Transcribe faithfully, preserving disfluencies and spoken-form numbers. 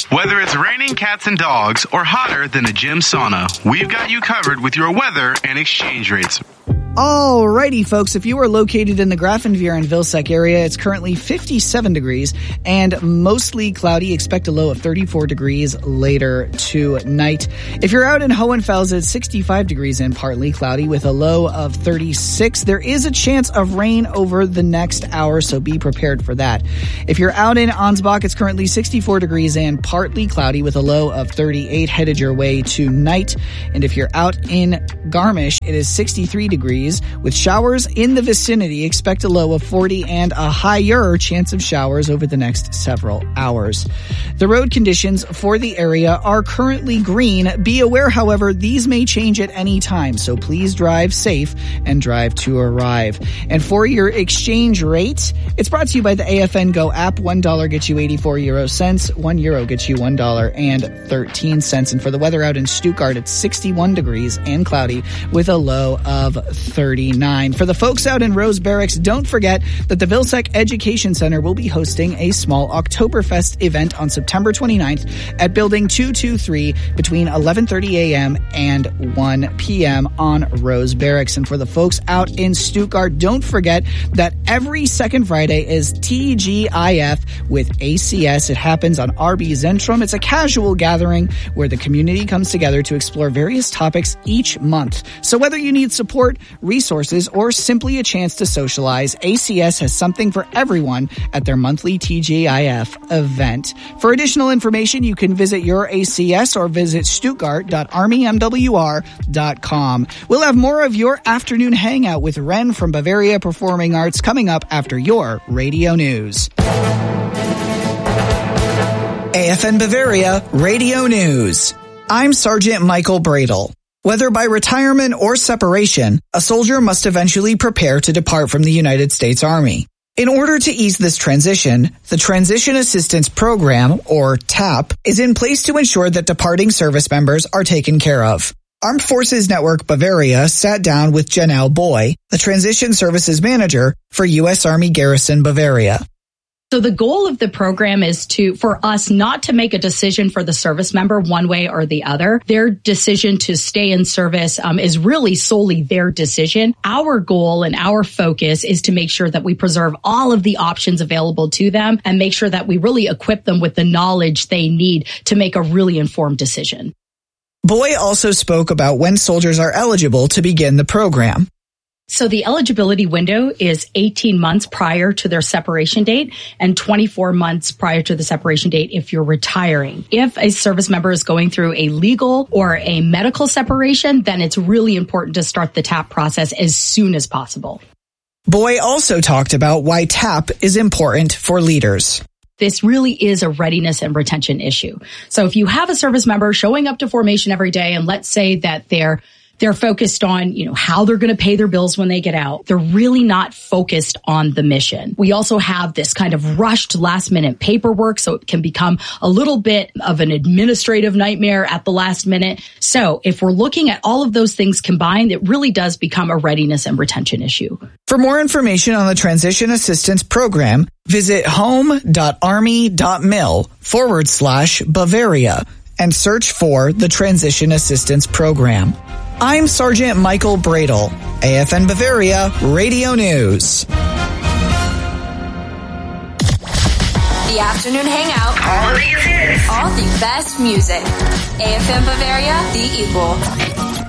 Whether it's raining cats and dogs or hotter than a gym sauna, we've got you covered with your weather and exchange rates. Alrighty, folks, if you are located in the Grafenwehr and Vilseck area, it's currently fifty-seven degrees and mostly cloudy. Expect a low of thirty-four degrees later tonight. If you're out in Hohenfels, it's sixty-five degrees and partly cloudy with a low of thirty-six. There is a chance of rain over the next hour, so be prepared for that. If you're out in Ansbach, it's currently sixty-four degrees and partly cloudy with a low of thirty-eight headed your way tonight. And if you're out in Garmisch, it is sixty-three degrees with showers in the vicinity. Expect a low of forty and a higher chance of showers over the next several hours. The road conditions for the area are currently green. Be aware, however, these may change at any time, so please drive safe and drive to arrive. And for your exchange rate, it's brought to you by the A F N Go app. One dollar gets you eighty-four euro cents. One euro gets you one dollar and thirteen cents. And for the weather out in Stuttgart, it's sixty-one degrees and cloudy with a low of thirty-nine. For the folks out in Rose Barracks, don't forget that the Vilseck Education Center will be hosting a small Oktoberfest event on September twenty-ninth at Building two two three between eleven thirty a.m. and one p.m. on Rose Barracks. And for the folks out in Stuttgart, don't forget that every second Friday is T G I F with A C S. It happens on R B Zentrum. It's a casual gathering where the community comes together to explore various topics each month. So whether you need support, resources, or simply a chance to socialize, A C S has something for everyone at their monthly T G I F event. For additional information, you can visit your A C S or visit stuttgart dot army m w r dot com. We'll have more of your afternoon hangout with Ren from Bavaria Performing Arts coming up after your radio news. A F N Bavaria Radio News. I'm Sergeant Michael Bradle. Whether by retirement or separation, a soldier must eventually prepare to depart from the United States Army. In order to ease this transition, the Transition Assistance Program, or TAP, is in place to ensure that departing service members are taken care of. Armed Forces Network Bavaria sat down with Janelle Boy, the Transition Services Manager for U S Army Garrison Bavaria. So the goal of the program is to, for us not to make a decision for the service member one way or the other. Their decision to stay in service um, is really solely their decision. Our goal and our focus is to make sure that we preserve all of the options available to them and make sure that we really equip them with the knowledge they need to make a really informed decision. Boy also spoke about when soldiers are eligible to begin the program. So the eligibility window is eighteen months prior to their separation date and twenty-four months prior to the separation date if you're retiring. If a service member is going through a legal or a medical separation, then it's really important to start the TAP process as soon as possible. Boy also talked about why TAP is important for leaders. This really is a readiness and retention issue. So if you have a service member showing up to formation every day, and let's say that they're They're focused on, you know, how they're going to pay their bills when they get out. They're really not focused on the mission. We also have this kind of rushed last minute paperwork, so it can become a little bit of an administrative nightmare at the last minute. So if we're looking at all of those things combined, it really does become a readiness and retention issue. For more information on the Transition Assistance Program, visit home.army.mil forward slash Bavaria and search for the Transition Assistance Program. I'm Sergeant Michael Bradle, A F N Bavaria Radio News. The Afternoon Hangout. All of these hits. All the best music. A F N Bavaria, the equal.